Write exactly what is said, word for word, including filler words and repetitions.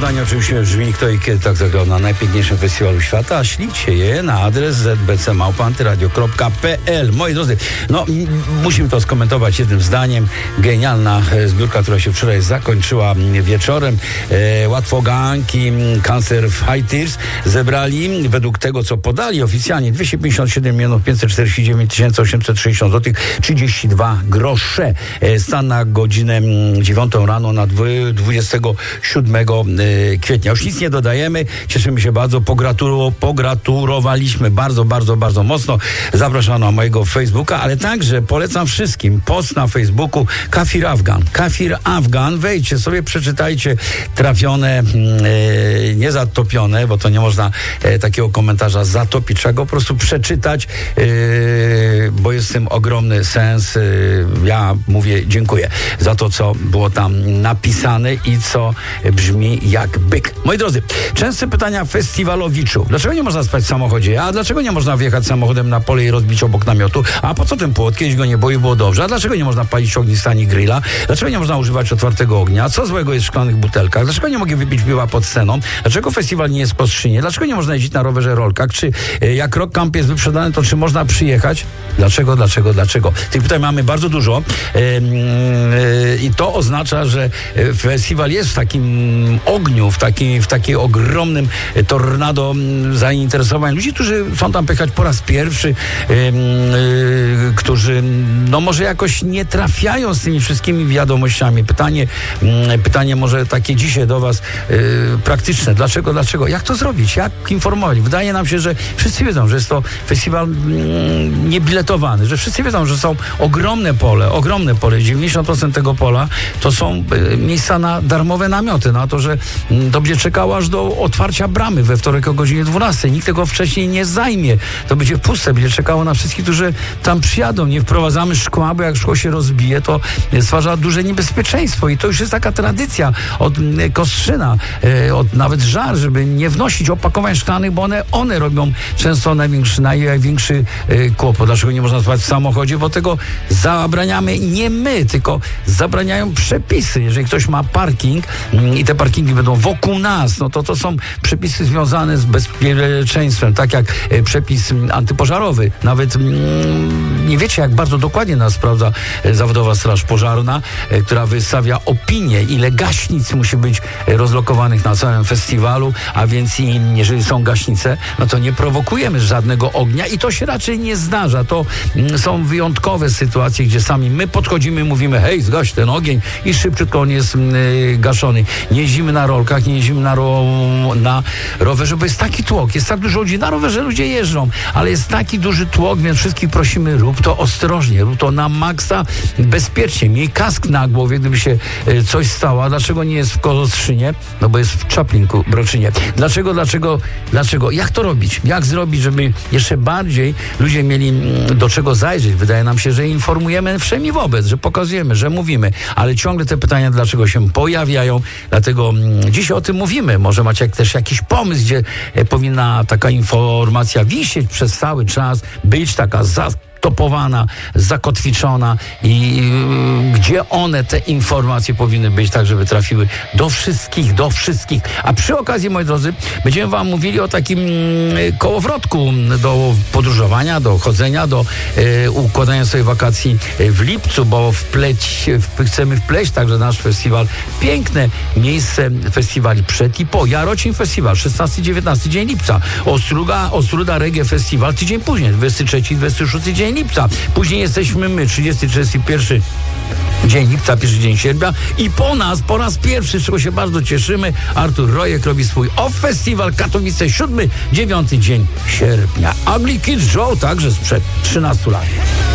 pytanie oczywiście brzmi, kto i kiedy tak zagrał na najpiękniejszym festiwalu świata, a ślijcie je na adres z b c małpa antyradio kropka p l. Moi drodzy, no m- musimy to skomentować jednym zdaniem. Genialna e, zbiórka, która się wczoraj zakończyła m, wieczorem. E, Łatwoganki, Cancer Fighters zebrali według tego, co podali oficjalnie dwieście pięćdziesiąt siedem milionów pięćset czterdzieści dziewięć tysięcy osiemset sześćdziesiąt złotych trzydzieści dwa grosze. E, stan na godzinę dziewiątą rano na dwudziestego siódmego kwietnia. Już nic nie dodajemy. Cieszymy się bardzo. Pogratu- pogratulowaliśmy bardzo, bardzo, bardzo mocno. Zapraszam na mojego Facebooka, ale także polecam wszystkim post na Facebooku Kafir Afgan. Kafir Afgan. Wejdźcie sobie, przeczytajcie trafione, e, nie zatopione, bo to nie można e, takiego komentarza zatopić. Trzeba go po prostu przeczytać, e, bo jest w tym ogromny sens. E, ja mówię dziękuję za to, co było tam napisane i co brzmi jak byk. Moi drodzy, częste pytania festiwalowiczów. Dlaczego nie można spać w samochodzie? A dlaczego nie można wjechać samochodem na pole i rozbić obok namiotu? A po co ten płot? Kiedyś go nie było i było dobrze. A dlaczego nie można palić ognista ani grilla? Dlaczego nie można używać otwartego ognia? Co złego jest w szklanych butelkach? Dlaczego nie mogę wypić piwa pod sceną? Dlaczego festiwal nie jest po skrzynie? Dlaczego nie można jeździć na rowerze rolkach? Czy e, jak Rock Camp jest wyprzedany, to czy można przyjechać? Dlaczego, dlaczego, dlaczego? Tych pytań mamy bardzo dużo e, e, i to oznacza, że festiwal jest w takim ogniu, w, taki, w takiej ogromnym tornado zainteresowań ludzi, którzy są tam pojechać po raz pierwszy, yy, yy, którzy no może jakoś nie trafiają z tymi wszystkimi wiadomościami. Pytanie, yy, pytanie może takie dzisiaj do was yy, praktyczne. Dlaczego, dlaczego? Jak to zrobić? Jak informować? Wydaje nam się, że wszyscy wiedzą, że jest to festiwal yy, niebiletowany, że wszyscy wiedzą, że są ogromne pole, ogromne pole. dziewięćdziesiąt procent tego pola to są yy, miejsca na darmowe namioty, na to, że to będzie czekało aż do otwarcia bramy we wtorek o godzinie dwunastej. Nikt tego wcześniej nie zajmie. To będzie puste, będzie czekało na wszystkich, którzy tam przyjadą. Nie wprowadzamy szkła, bo jak szkło się rozbije, to stwarza duże niebezpieczeństwo i to już jest taka tradycja od Kostrzyna, od nawet Żar, żeby nie wnosić opakowań szklanych, bo one, one robią często największy, największy kłopot. Dlaczego nie można spać w samochodzie? Bo tego zabraniamy nie my, tylko zabraniają przepisy. Jeżeli ktoś ma parking i te parkingi będą wokół nas, no to to są przepisy związane z bezpieczeństwem, tak jak e, przepis antypożarowy. Nawet mm, nie wiecie, jak bardzo dokładnie nas sprawdza e, zawodowa straż pożarna, e, która wystawia opinię, ile gaśnic musi być e, rozlokowanych na całym festiwalu, a więc i, jeżeli są gaśnice, no to nie prowokujemy żadnego ognia i to się raczej nie zdarza. To mm, są wyjątkowe sytuacje, gdzie sami my podchodzimy, mówimy, hej, zgaś ten ogień i szybciutko on jest mm, gaszony. Nie jeździmy na rolkach, nie jeździmy na, ro, na rowerze, bo jest taki tłok, jest tak dużo ludzi. Na rowerze ludzie jeżdżą, ale jest taki duży tłok, więc wszystkich prosimy, rób to ostrożnie, rób to na maksa bezpiecznie. Miej kask na głowie, gdyby się e, coś stało. A dlaczego nie jest w Kostrzynie? No bo jest w Czaplinku, Broczynie. Dlaczego, dlaczego, dlaczego? Jak to robić? Jak zrobić, żeby jeszcze bardziej ludzie mieli mm, do czego zajrzeć? Wydaje nam się, że informujemy wszemi wobec, że pokazujemy, że mówimy, ale ciągle te pytania dlaczego się pojawiają, dlatego mm, dzisiaj o tym mówimy. Może macie też jakiś pomysł, gdzie e, powinna taka informacja wisieć przez cały czas, być taka zatopowana, zakotwiczona i y, gdzie one, te informacje powinny być tak, żeby trafiły do wszystkich, do wszystkich. A przy okazji, moi drodzy, będziemy wam mówili o takim y, kołowrotku do podróżowania, do chodzenia, do y, układania sobie wakacji w lipcu, bo wpleć, w, chcemy wpleść także nasz festiwal. Piękne miejsce festiwali przed i po. Jarocin Festiwal, szesnasty dziewiętnasty dzień lipca. Ostruda, Ostruda Reggae Festiwal tydzień później, dwudziesty trzeci dwudziesty szósty dzień lipca. Później jesteśmy my, trzydziesty trzydziesty pierwszy dzień lipca, pierwszy dzień sierpnia i po nas, po raz pierwszy, z czego się bardzo cieszymy, Artur Rojek robi swój Off Festiwal Katowice, siódmy dziewiąty dzień sierpnia. Ugly Kid Joe także sprzed trzynastu lat.